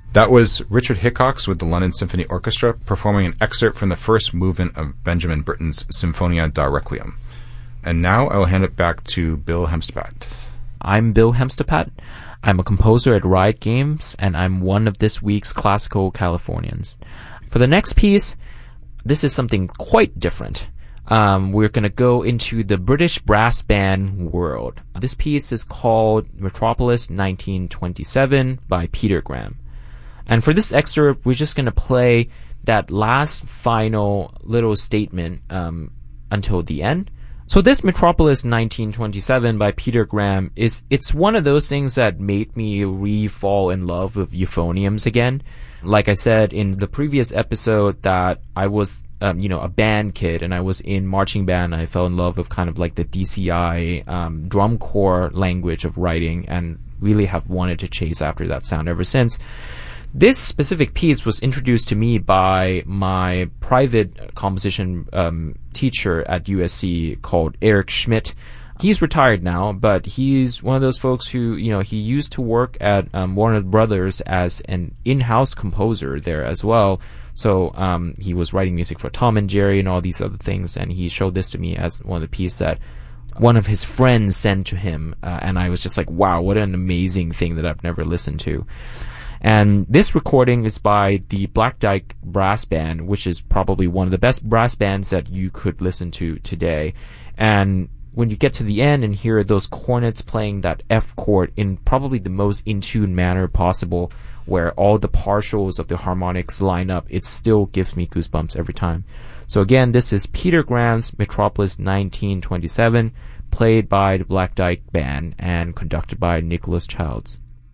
That was Richard Hickox with the London Symphony Orchestra performing an excerpt from the first movement of Benjamin Britten's Symphonia da Requiem. And now I will hand it back to Bill Hemstepat. I'm Bill Hemstepat. I'm a composer at Riot Games, and I'm one of this week's Classical Californians. For the next piece, this is something quite different. We're going to go into the British brass band world. This piece is called Metropolis 1927 by Peter Graham. And for this excerpt, we're just going to play that last final little statement until the end. So this Metropolis 1927 by Peter Graham it's one of those things that made me re-fall in love with euphoniums again. Like I said in the previous episode that I was a band kid, and I was in marching band. I fell in love with kind of like the DCI drum corps language of writing, and really have wanted to chase after that sound ever since. This specific piece was introduced to me by my private composition teacher at USC called Eric Schmidt. He's retired now, but he's one of those folks who, he used to work at Warner Brothers as an in-house composer there as well. So he was writing music for Tom and Jerry and all these other things, and he showed this to me as one of the pieces that one of his friends sent to him, and I was just like, wow, what an amazing thing that I've never listened to. And this recording is by the Black Dyke Brass Band, which is probably one of the best brass bands that you could listen to today. And when you get to the end and hear those cornets playing that F chord in probably the most in-tune manner possible, where all the partials of the harmonics line up, it still gives me goosebumps every time. So again, this is Peter Graham's Metropolis 1927, played by the Black Dyke Band and conducted by Nicholas Childs.